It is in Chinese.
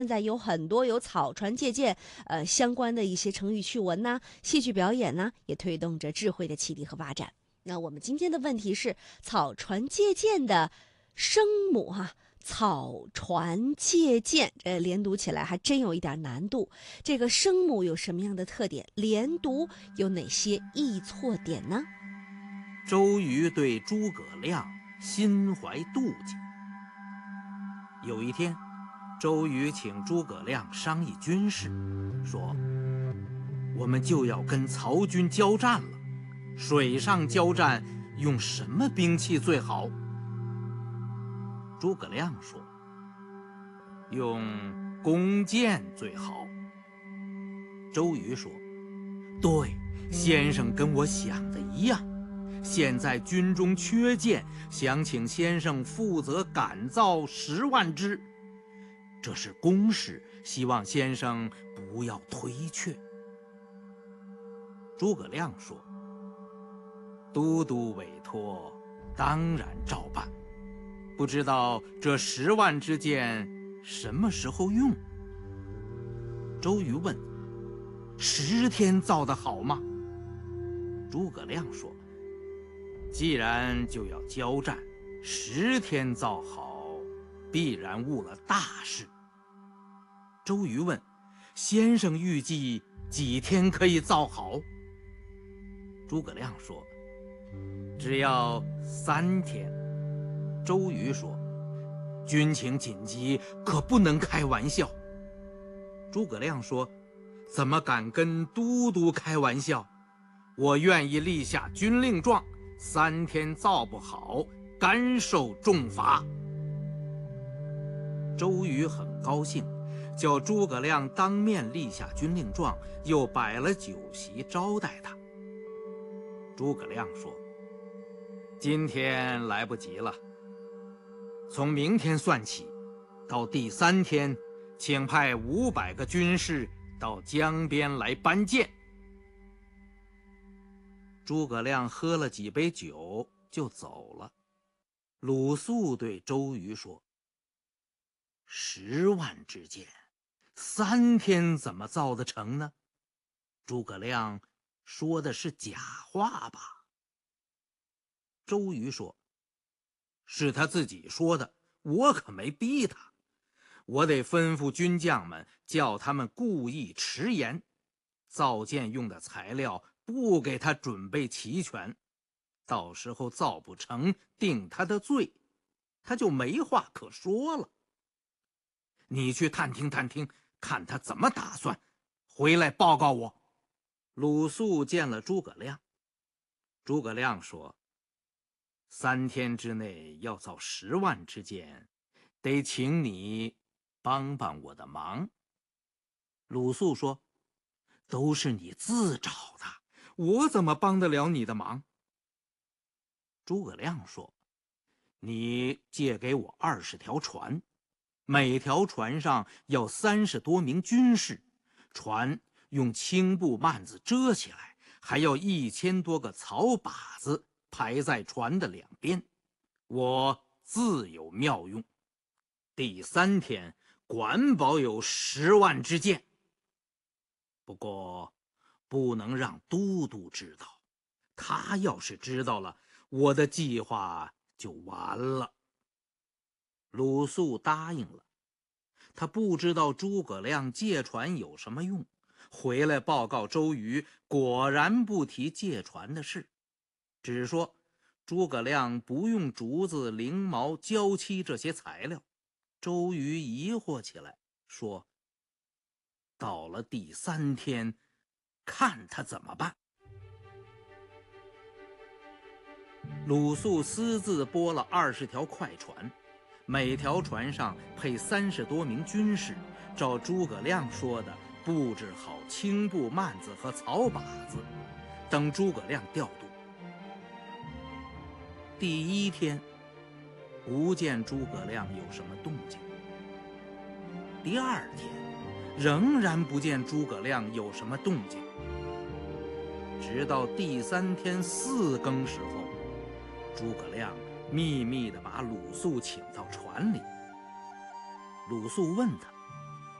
现在有很多有草船借箭，相关的一些成语趣闻呐、戏剧表演呐，也推动着智慧的启迪和发展。那我们今天的问题是草船借箭的声母草船借箭，连读起来还真有一点难度。这个声母有什么样的特点？连读有哪些易错点呢？ 周瑜对诸葛亮心怀妒忌。有一天，周瑜请诸葛亮商议军事，说：“我们就要跟曹军交战了，水上交战用什么兵器最好？”诸葛亮说：“用弓箭最好。”周瑜说：“对，先生跟我想的一样。现在军中缺箭，想请先生负责赶造10万支，这是公事，希望先生不要推却。”诸葛亮说：“都督委托，当然照办。不知道这10万支箭什么时候用？”周瑜问：“10天造得好吗？”诸葛亮说：“既然就要交战，10天造好，必然误了大事。”周瑜问：“先生预计几天可以造好？”诸葛亮说：“只要3天。”周瑜说：“军情紧急，可不能开玩笑。”诸葛亮说：“怎么敢跟都督开玩笑？我愿意立下军令状，3天造不好，甘受重罚。”周瑜很高兴，叫诸葛亮当面立下军令状，又摆了酒席招待他。诸葛亮说：“今天来不及了，从明天算起，到第3天，请派500个军士到江边来搬箭。”诸葛亮喝了几杯酒就走了。鲁肃对周瑜说：“10万支箭，3天怎么造得成呢？诸葛亮说的是假话吧？”周瑜说：“是他自己说的，我可没逼他。我得吩咐军将们，叫他们故意迟延，造箭用的材料不给他准备齐全，到时候造不成，定他的罪，他就没话可说了。你去探听探听，看他怎么打算，回来报告我。”鲁肃见了诸葛亮。诸葛亮说：“3天之内要造10万支箭，得请你帮帮我的忙。”鲁肃说：“都是你自找的，我怎么帮得了你的忙？”诸葛亮说：“你借给我20条船，每条船上要30多名军士，船用青布幔子遮起来，还要1000多个草靶子排在船的两边，我自有妙用。第3天管保有10万支箭，不过不能让都督知道，他要是知道了，我的计划就完了。”鲁肃答应了。他不知道诸葛亮借船有什么用，回来报告周瑜，果然不提借船的事，只说诸葛亮不用竹子、翎毛、胶漆这些材料。周瑜疑惑起来，说：“到了第3天，看他怎么办。”鲁肃私自拨了20条快船，每条船上配30多名军士，照诸葛亮说的布置好青布幔子和草靶子，等诸葛亮调度。第1天不见诸葛亮有什么动静，第2天仍然不见诸葛亮有什么动静，直到第3天4更时候，诸葛亮秘密地把鲁肃请到船里。鲁肃问他：“